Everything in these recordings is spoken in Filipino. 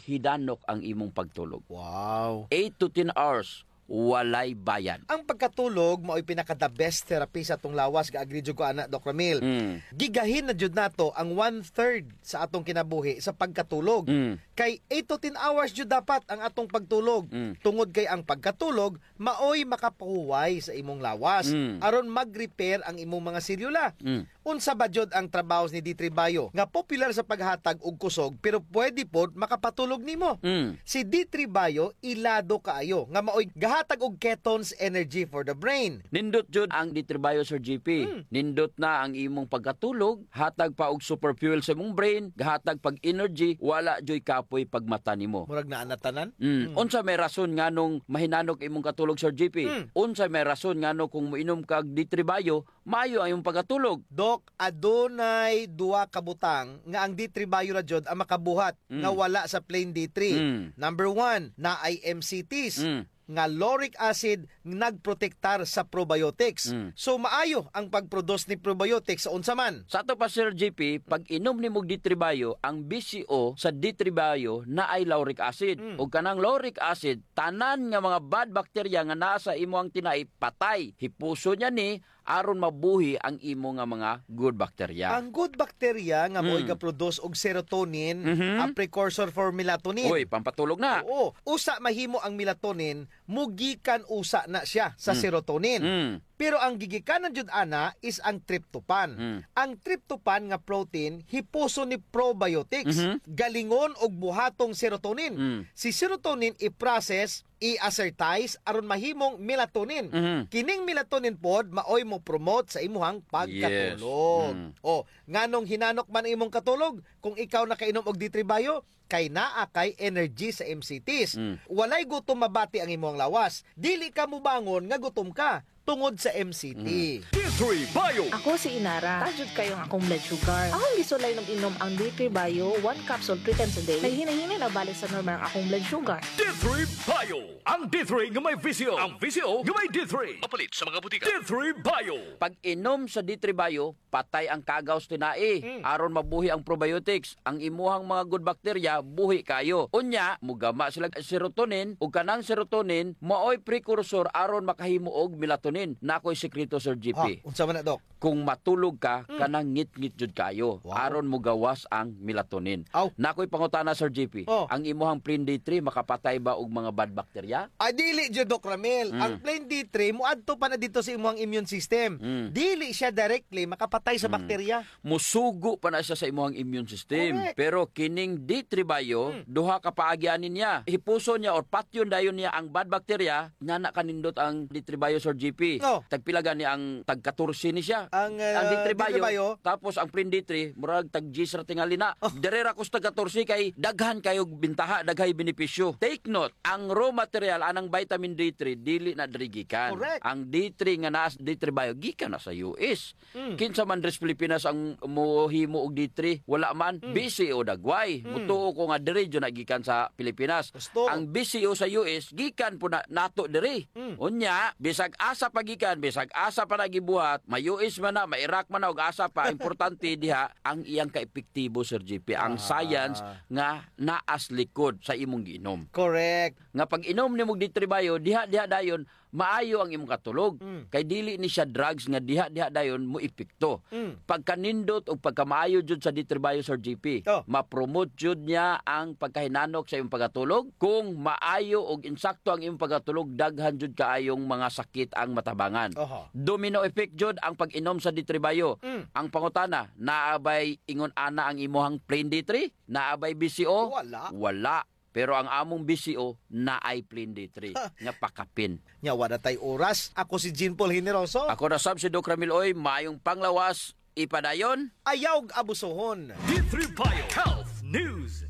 hidanok ang imong pagtulog. Wow. 8 to 10 hours, walay bayad. Ang pagkatulog mao'y pinaka-the best therapy sa atong lawas, ga-agree jud ko ana, Doc Ramil. Gigahin na jud nato ang 1/3 sa atong kinabuhi sa pagkatulog. Kay 8 to 10 hours jud dapat ang atong pagtulog. Tungod kay ang pagkatulog mao'y makapahuway sa imong lawas aron mag-repair ang imong mga selula. Unsa ba jud ang trabaho ni D3 Bio nga popular sa paghatag og kusog pero pwede pod makapatulog nimo? Si D3 Bio ilado kaayo nga mao'y gahatag og ketones energy for the brain. Nindot jud ang D3 Bio, Sir GP. Nindot na ang imong pagkatulog, hatag pa og super fuel sa imong brain, gahatag pag energy, wala joy kapoy pagmata nimo. Murag naa na tanan? Unsa may rason nganong mahinanok imong katulog, Sir GP? Unsa may rason ngano kung moinom kag D3 Bio, maayo ang imong pagkatulog? Dok, adunay duwa ka butang nga ang D3 Bio ra jud ang makabuhat nga wala sa plain D3. Number 1, na ay MCTs. Nga lauric acid nagprotektar sa probiotics. So maayo ang pag-produce ni probiotics sa unsa man. Sa ato pa, Sir GP, pag inom ni mog D3 Bio, ang BCO sa D3 Bio na ay lauric acid. Ug kanang lauric acid, tanan nga mga bad bacteria nga naa sa imo ang tinai patay. Hipuso niya ni aron mabuhi ang imo nga mga good bacteria. Ang good bacteria nga mo'y ga-produce og serotonin, a precursor for melatonin. Uy, pampatulog na. Oo. Usa mahimo ang melatonin, mugikan usa na siya sa serotonin. Pero ang gigikanan jud ana is ang tryptophan. Ang tryptophan nga protein hipuso ni probiotics, galingon og buhatong serotonin. Si serotonin i-process, i-assertize aron mahimong melatonin. Kining melatonin pod maoy mo promote sa imuhang pagkatulog. O, nganong hinanok man imong katulog kung ikaw nakainom og D3 Bio, kay naa kay energy sa MCTs. Walay gutom mabati ang imong lawas. Dili ka mubangon nga gutom ka tungod sa MCT. D3 Bio. Ako si Inara. Tajud kayo ang akong blood sugar. Akong gisulay ng inom ang D3 Bio, 1 capsule 3 times a day. May hinahinay na balik sa normal ang akong blood sugar. D3 Bio. Ang D3 nga may VCO. Ang VCO nga may D3. Mapalit sa mga butika. D3 Bio. Pag inom sa D3 Bio, patay ang kagaws tinai. Aron mabuhi ang probiotics. Ang imuhang mga good bacteria, buhi kayo. Unya, mugama sila serotonin. Ug kanang serotonin, maoy precursor aron makahimo og melatonin. Nakoy sekreto, Sir GP. Unsa man na, Dok? Kung matulog ka, kanang ngit-ngit jud kayo. Aron mo gawas ang melatonin. Nakoy pangutana, Sir GP. Ang imuhang plain D3 makapatay ba og mga bad bacteria? Dili jud, Doc Ramil. Ang plain D3 muadto pa na dito sa imong immune system. Dili siya directly makapatay sa bakterya. Musugo pa na siya sa imong immune system. Correct. Pero kining D3 Bio, duha ka paagyanin niya. Hipuso niya or patyon dayon niya ang bad bacteria, nga kanindot ang D3 Bio, Sir GP. Tagpilagan ni ang tag-14 ni siya. Ang D3 Bio, D3 Bio. tapos ang plain D3 murag tag-10 ra tingali na. Direra ko sa tag-14 kay daghan kayo bintaha, daghay benepisyo. Take note, ang raw material anang vitamin D3 dili na dirigikan. Correct. Ang D3 nga naa D3 Bio gikan na sa US. Kinsa man dres Pilipinas ang mohimo og D3, wala man BCO dagway. Mutuo ko nga diri jud nagikan sa Pilipinas. Gusto. Ang BCO sa US gikan po na nato diri. Unya, bisag asa pagikan, bisag asa pa nagibuhat, may US man na, may Iraq man na, og asa pa, importante diha, ang iyang ka-epektibo, Sir GP, ang science nga naas likod sa imong giinom. Correct. Nga pag inom ni mong D3 Bio, diha dayon, maayo ang imong katulog. Kay dili ni siya drugs nga diha dayon mo epekto. Pagkanindot o pagkamaayo jud sa D3 Bio, Sir GP, ma-promote jud niya ang pagkahinanok sa imong pagkatulog. Kung maayo og insakto ang imong pagkatulog, daghan jud kaayong mga sakit ang matabangan. Domino effect jud ang pag-inom sa D3 Bio. Ang pangutana, naabay ingon ana ang imuhang plain D3? Naabay BCO? Wala. Pero ang among BCO na ay plain D3 nga pakapin. Nya wala tay oras. Ako si Jean Paul Generoso. Ako na sab si Doc Ramil Oy, maayong panglawas, ipadayon. Ayaw abusohon. D3 Bio Health News.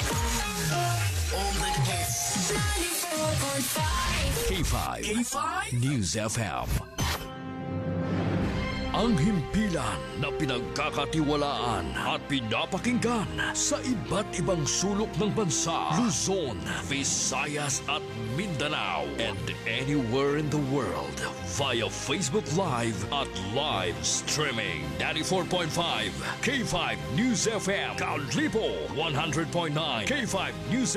K5 News FM. Ang himpilan na pinagkakatiwalaan at pinapakinggan sa iba't ibang sulok ng bansa, Luzon, Visayas at Mindanao, and anywhere in the world via Facebook Live at live streaming. 94.5 K5 News FM, Kalipo 100.9 K5 News